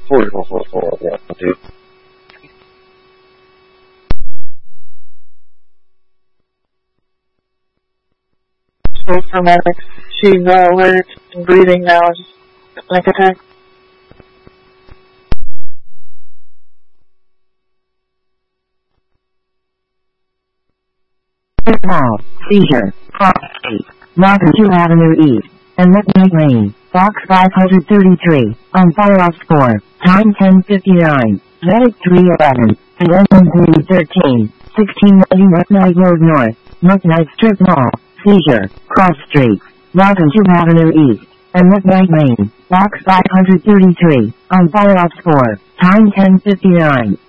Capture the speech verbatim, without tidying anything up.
そうそうそうそう。やってる。 So traumatic. She's uh, alert and breathing now. Panic attack. Small, seizure, Cross Street, Martin Avenue East, and Midnight Lane, Box five thirty-three, on follow-up score, time ten fifty-nine, Medic three eleven, and N one three thirteen, sixteen ninety Midnight Road North, Midnight Strip Mall, seizure, Cross Street, Martin Avenue East, and Midnight Lane, Box five thirty-three, on follow-up score, time ten fifty-nine.